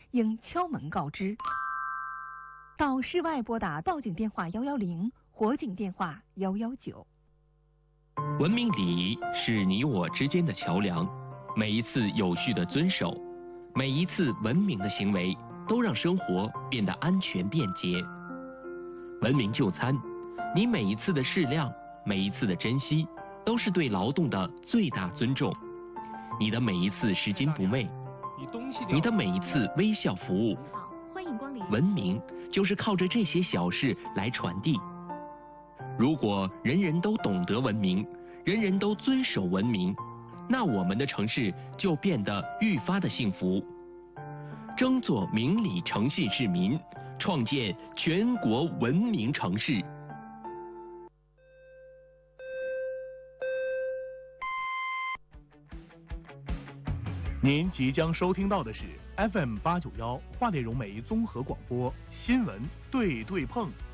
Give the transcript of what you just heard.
应敲门告知。到室外拨打报警电话110，火警电话119。 文明礼仪是你我之间的桥梁，每一次有序的遵守，每一次文明的行为，都让生活变得安全便捷。文明就餐，你每一次的适量，每一次的珍惜，都是对劳动的最大尊重。你的每一次拾金不昧，你的每一次微笑服务， 欢迎光临。 文明就是靠着这些小事来传递。如果人人都懂得文明，人人都遵守文明，那我们的城市就变得愈发的幸福。争做明理诚信市民，创建全国文明城市。 您即将收听到的是 FM891华联融媒综合广播新闻对对碰。